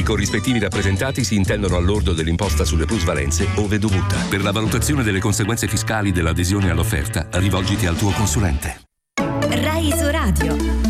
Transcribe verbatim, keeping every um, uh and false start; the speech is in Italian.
corrispettivi rappresentati si intendono al lordo dell'imposta sulle plusvalenze ove dovuta. Per la valutazione delle conseguenze fiscali dell'adesione all'offerta, rivolgiti al tuo consulente. Rai Isoradio.